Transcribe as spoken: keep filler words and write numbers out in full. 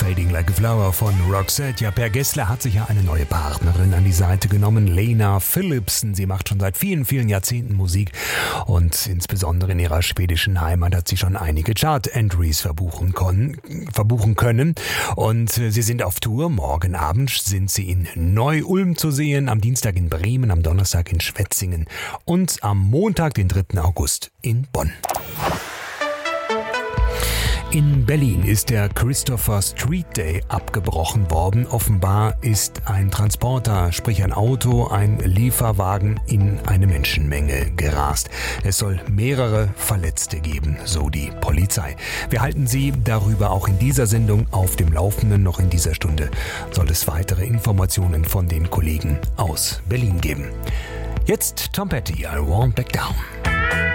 Fading Like a Flower von Roxette. Ja, Per Gessle hat sich ja eine neue Partnerin an die Seite genommen, Lena Philipsen. Sie macht schon seit vielen, vielen Jahrzehnten Musik und insbesondere in ihrer schwedischen Heimat hat sie schon einige Chart-Entries verbuchen, kon- verbuchen können. Und sie sind auf Tour. Morgen Abend sind sie in Neu-Ulm zu sehen, am Dienstag in Bremen, am Donnerstag in Schwetzingen und am Montag, den dritten August, in Bonn. In Berlin ist der Christopher Street Day abgebrochen worden. Offenbar ist ein Transporter, sprich ein Auto, ein Lieferwagen in eine Menschenmenge gerast. Es soll mehrere Verletzte geben, so die Polizei. Wir halten Sie darüber auch in dieser Sendung auf dem Laufenden. Noch in dieser Stunde soll es weitere Informationen von den Kollegen aus Berlin geben. Jetzt Tom Petty, I Won't Back Down.